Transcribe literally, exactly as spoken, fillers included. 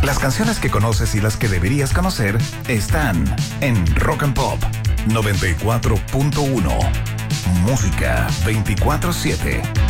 Las canciones que conoces y las que deberías conocer están en Rock and Pop noventa y cuatro punto uno. Música veinticuatro siete.